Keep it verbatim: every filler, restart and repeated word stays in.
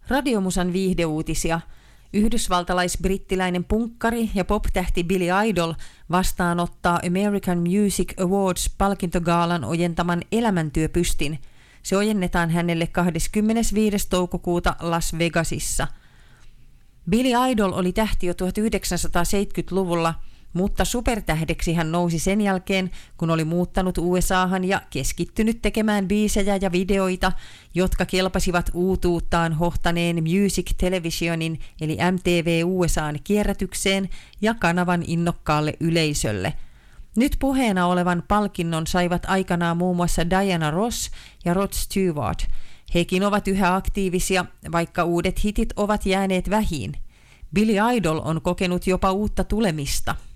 Radiomusan viihdeuutisia. Yhdysvaltalais-brittiläinen punkkari ja pop-tähti Billy Idol vastaanottaa American Music Awards-palkintogaalan ojentaman elämäntyöpystin. Se ojennetaan hänelle kahdeskymmenesviides toukokuuta Las Vegasissa. Billy Idol oli tähti jo tuhatyhdeksänsataaseitsemänkymmentäluvulla, mutta supertähdeksi hän nousi sen jälkeen, kun oli muuttanut U S A:han ja keskittynyt tekemään biisejä ja videoita, jotka kelpasivat uutuuttaan hohtaneen Music Televisionin eli M T V U S A:n kierrätykseen ja kanavan innokkaalle yleisölle. Nyt puheena olevan palkinnon saivat aikanaan muun muassa Diana Ross ja Rod Stewart. Hekin ovat yhä aktiivisia, vaikka uudet hitit ovat jääneet vähiin. Billy Idol on kokenut jopa uutta tulemista.